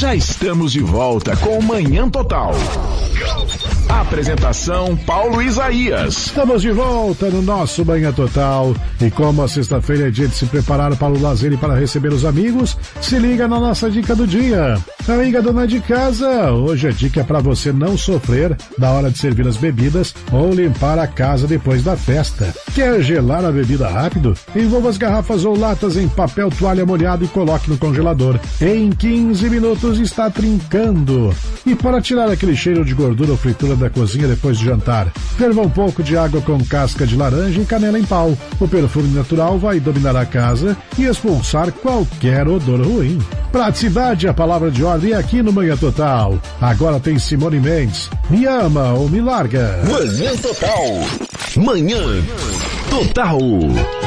Já estamos de volta com Manhã Total. Apresentação Paulo Isaías. Estamos de volta no nosso Manhã Total. E como a sexta-feira é dia de se preparar para o lazer e para receber os amigos, se liga na nossa dica do dia. Amiga dona de casa, hoje a dica é para você não sofrer na hora de servir as bebidas ou limpar a casa depois da festa. Quer gelar a bebida rápido? Envolva as garrafas ou latas em papel toalha molhado e coloque no congelador. Em 15 minutos está trincando. E para tirar aquele cheiro de gordura ou fritura da cozinha depois do jantar, ferva um pouco de água com casca de laranja e canela em pau. O perfume natural vai dominar a casa e expulsar qualquer odor ruim. Praticidade é a palavra de ordem aqui no Manhã Total. Agora tem Simone Mendes. Me ama ou me larga. Manhã Total. Manhã Total.